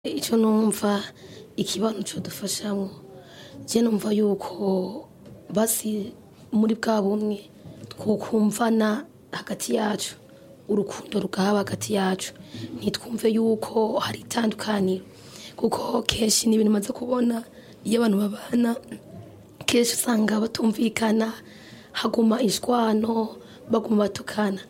Ico numva ikibano codufashamwo je numva yuko basi muri bwa bumwe twokumvana hagati yacu urukundo rugaba hagati yacu ntitwumve yuko hari itandukaniro kuko kenshi n'ibintu maze kubona iyo abantu babana kenshi usanga batumvikana haguma ishwano baguma batukana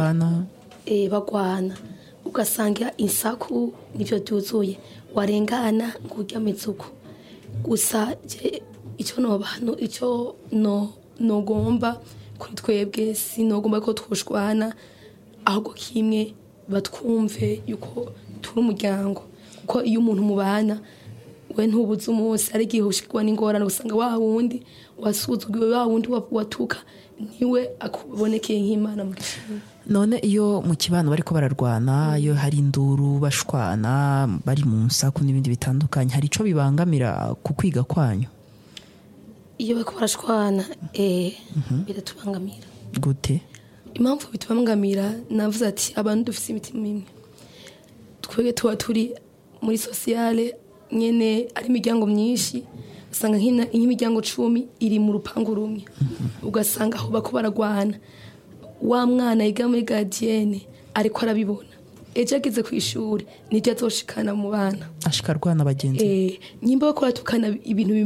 bagwana ugasanga insaku nivyo byuzuye warengana ngurya mizuko gusa ico nobano ico nogomba kuri twebwe sinogomba ko twoshwana ahubwo kimwe batwumve yuko turi umuryango kuko iyo umuntu mubana we ntubuze umunsi ari gihushikwa n'ingorane usanga wa wundi wasuzugwe wa wundi watuka niwe akubonekeye nk'Imana mu gishimo. None iyo mu kibano bariko bararwana iyo hari induru bashwana bari mu nsaku n'ibindi bitandukanye hari ico bibangamira ku kwiga kwanyu? Iyo bariko barashwana biratubangamira. Gute? Impamvu bitubangamira navuze ati abantu dufise imitima imwe twebwe tuba turi muri sociale nyene ari imiryango myinshi usanga nk'imiryango 10 iri mu rupangu rumwe ugasanga aho bako baragwana wa mwana yiga muri gardienne ariko arabibona ejo ageze ku ishuri nibyo azoshikana mu bana ashikarwana bagenzi nyimba bakora tukana ibintu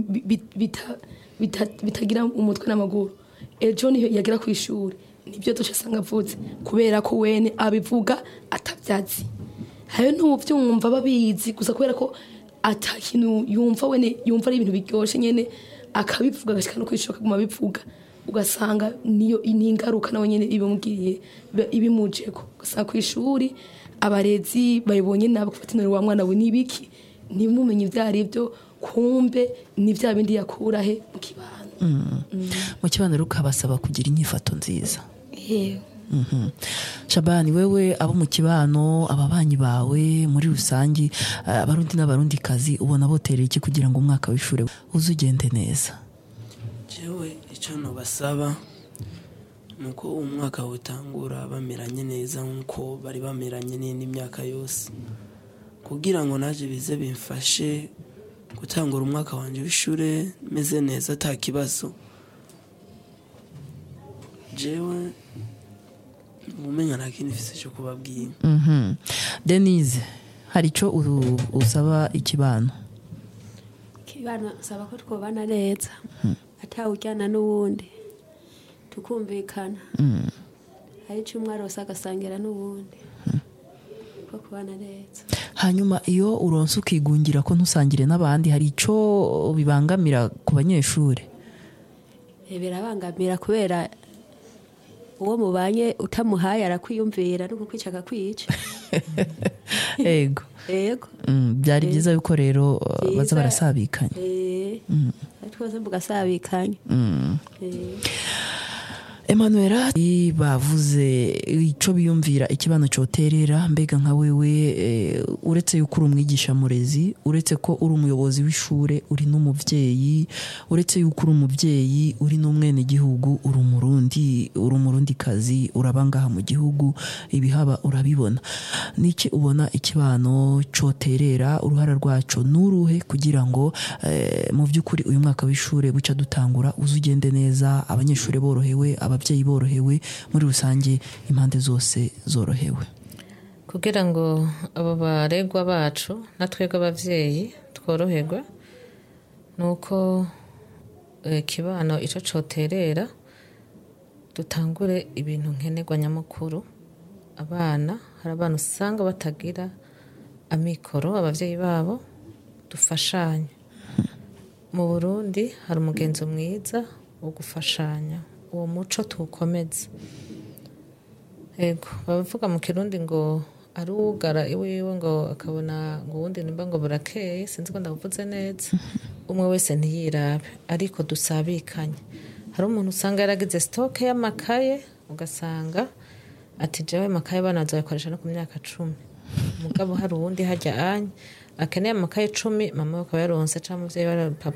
bitagira umutwe n'amaguru ejo niyo yagera ku ishuri nibyo doshasanga avuze kubera ko wene abivuga atavyazi hayo ntuvyumva babizi gusa kubera ko atakintu yumva wene yumva ari ibintu biryoshe nyene akabivuga gashika no kwishoka kuguma bivuga ugasanga niyo ingaruka nawe nyene ibimugiriye ibimujeko gusa ku ishuri abarezi bayibonye nabo kufatinira wa mwana we nibiki nimumenye ivyari byo kumbe ni vya bindi yakura he mu kibano mu kibano rukabasaba kugira inyifato nziza. Shabani wewe abo mu kibano ababanyi bawe muri rusangi abarundi n'abarundi kazi ubona boterera iki kugira ngo umwaka w'ishure uzugende neza? Jewe ico no basaba nuko umwaka utangura bameranye neza nkuko bari bameranye n'imyaka yose kugira ngo naje bize bimfashe gutangura umwaka wanje w'ishure meze neza atakibazo. Jewe umenya nakini fise cyo kubabwiye. Denise hari ico usaba ikibano? Kibano saba ko twobana neza atawujyana n'uwundi tukumvikana hari ico umwe arose agasangira n'uwundi ko kubana neza. Hanyuma iyo uronse ukigungira ko ntusangire n'abandi hari ico bibangamira ku banyeshure? Birabangamira kubera uwo mubanye utamuhaye arakwiyumvira no kukwica akakwica. Ego byari byiza yuko rero baza barasabikanye twese mugasabikanye. Emmanuel bavuze ico biyumvira ikibano coterera mbega nka wewe uretse yuko uri umwigisha murezi uretse ko uri umuyobozi w'ishure uri n'umuvyeyi uretse yuko uri umuvyeyi uri n'umwene gihugu uri umurundi kazi urabangaha mu gihugu ibihaba urabibona niki ubona ikibano coterera uruhara rwaco nuruhe kugira ngo mu vyukuri uyu mwaka w'ishure buca dutangura uzugende neza abanyeshure borohewe abavyeyi borohewe muri rusange impande zose zorohewe kugira ngo abo baregwa bacu natwega abavyeyi tworoherwe nuko kibano ico coterera dutangure ibintu nkenerwa nyamukuru abana hari abana usanga batagira amikoro abavyeyi babo dufashanya mu Burundi hari umugenzo mwiza wo gufashanya uwo muco tukomeze. Bavuga mu Kirundi ngo ari ugara iwiwe ngo akabona ngo wundi nimba ngo burakeye sinzi ko ndavuze neza umwe wese ntiyirabe ariko dusabikanye. Hari umuntu usanga yaragize stock y'amakaye ugasanga ati jewe makaye banaza yakoresha no ku myaka 10 mugabo hari uwundi hajya anye akeneye amakaye 10 mama akaba yaronse cyangwa umuvyeyi